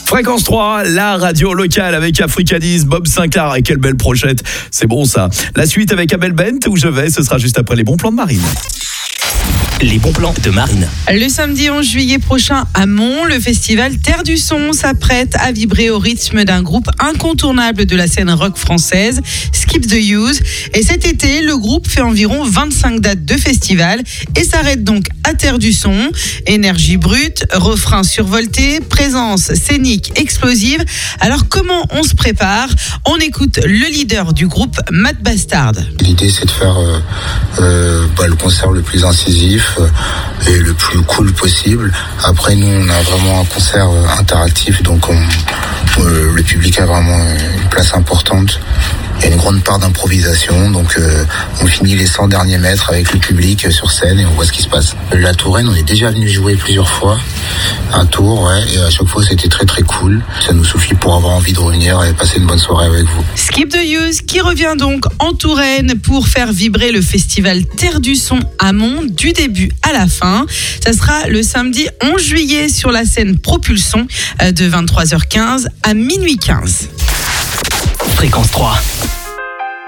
Fréquence 3, la radio locale avec Africanis, Bob Sinclair. Et quelle belle brochette, c'est bon ça. La suite avec Abel Bent, où je vais, ce sera juste après les bons plans de Marine. Les bons plans de Marine. Le samedi 11 juillet prochain à Mons, le festival Terre du Son s'apprête à vibrer au rythme d'un groupe incontournable de la scène rock française, Skip the Use. Et cet été, le groupe fait environ 25 dates de festival et s'arrête donc à Terre du Son. Énergie brute, refrain survolté, présence scénique explosive. Alors comment on se prépare ? On écoute le leader du groupe, Matt Bastard. L'idée c'est de faire le concert le plus incisif et le plus cool possible. Après nous on a vraiment un concert interactif, donc le public a vraiment une place importante. Il y a une grande part d'improvisation, donc on finit les 100 derniers mètres avec le public sur scène et on voit ce qui se passe. La Touraine, on est déjà venu jouer plusieurs fois, un tour, ouais, et à chaque fois c'était très très cool. Ça nous suffit pour avoir envie de revenir et passer une bonne soirée avec vous. Skip the Use qui revient donc en Touraine pour faire vibrer le festival Terre du Son à Mons du début à la fin. Ça sera le samedi 11 juillet sur la scène Propulsion de 23h15 à minuit 15. Fréquence 3.